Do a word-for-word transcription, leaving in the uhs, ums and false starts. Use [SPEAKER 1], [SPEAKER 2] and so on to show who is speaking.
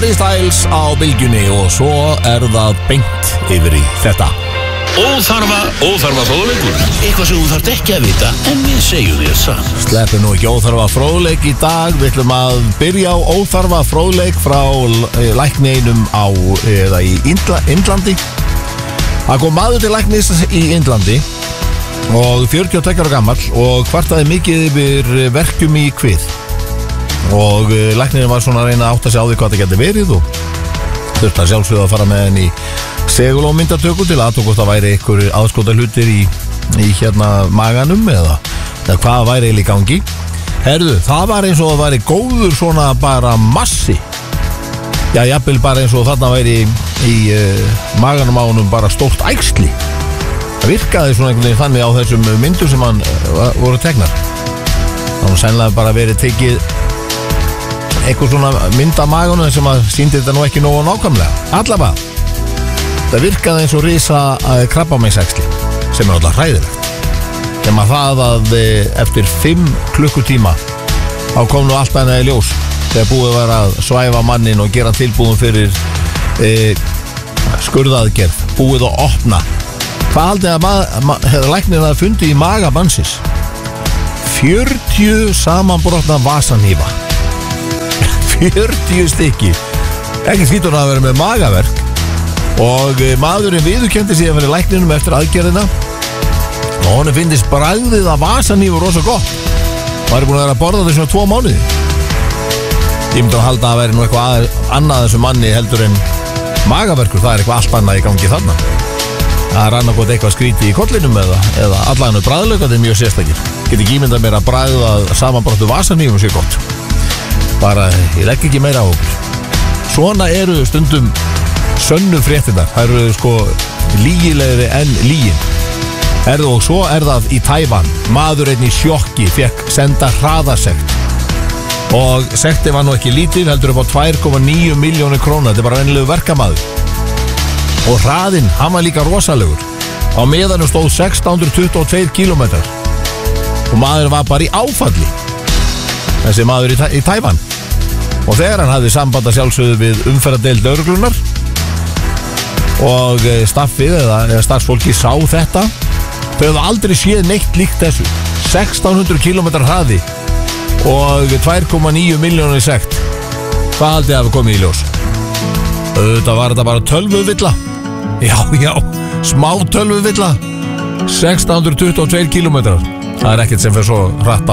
[SPEAKER 1] Harry Styles á bylgjunni og svo er það beint yfir í þetta.
[SPEAKER 2] Óþarfa, óþarfa fróðleikur. Eitthvað sem þú þarft ekki að vita, en við segjum þér samt.
[SPEAKER 1] Sleppum nú ekki óþarfa fróðleik í dag. Við ætlum að byrja á óþarfa fróðleik frá lækninum á, eða í Indla, Indlandi. Það kom maður til læknis í Indlandi og fjörutíu og tveggja ára gamall og kvartaði mikið yfir verkjum í kvið. Og læknirinn var svona að reyna að átta sig á því hvað það geti verið og þurfti að sjálfsögðu að fara með henni í segul og myndatöku til að tókast að væri ykkur aðskota hlutir í, í hérna maganum eða, eða hvað væri eiginlega í gangi. Herðu, það var eins og það væri góður svona bara massi. Já, jafnvel bara eins og þarna væri í, í uh, maganum á honum bara stórt æxli. Það virkaði svona einhvern veginn þannig á þessum myndum sem hann uh, voru tegnar. Það var sennilega bara verið tekið eitthvað svona mynd af maganum sem að sýndi þetta nú ekki nógu nákvæmlega. Allavega, það virkaði eins og risa krabbameinsæxli sem er alltaf hræðilegt. Þegar það að eftir fimm klukkutíma þá kom nú alltaf henni í ljós þegar búið var að svæfa mannin og gera tilbúin fyrir e, skurðaðgerð, búið að opna. Hvað haldið að ma- hefði læknirinn að fundi í maga mannsins? fjörutíu samanbrotna vasanhífa. fjörutíu stykki. Ekki skýtur hann að vera með magaverk. Og maðurinn viðurkenndi sig að vera lækninum eftir aðgerðina og honum finnist bragðið að vasanhífur rosa gott. Hann er búin að vera að borða þau svona tvo mánuði. Ég myndi að halda að vera nú eitthvað annað þessu manni heldur en magaverkur. Það er eitthvað allt annað í gangi þarna. Það er annað eitthvað skríti í kollinum eða, eða allan bræðlaugandi mjög sérstakir. Get ekki ímyndað mér að bragða samanbrottu vasanhífum sé gott. Bara, ég legg ekki meira á okkur. Svona eru stundum sönnu fréttinnar. Það eru sko lígilegri en lígin. Erðu og svo er það í Tævan. Maður einn í sjokki fekk senda hraðasekt. Og sekti var nú ekki lítil, heldur upp á tvö komma níu milljónir króna. Þetta er bara venjulegu verkamaður. Og hraðinn, hann var líka rosalegur. Á meðanum stóð sextán hundruð tuttugu og tveir kílómetrar. Og maður var bara í áfalli. Þessi maður í, í Tævan. Og þegar hann hafði samband að sjálfsögðu við umferðardeild lögreglunar og staffið eða, eða starfsfólki sá þetta, þau hefðu aldrei séð neitt líkt þessu. sextán hundruð kílómetrar hraði og tvö komma níu milljónir sekt. Hvað haldið hafa komið í ljós? Þetta var þetta bara tölvuvilla. Já, já, smá tölvuvilla. sextán hundruð tuttugu og tveir kílómetrar. Það er ekkert sem fer svo hratt á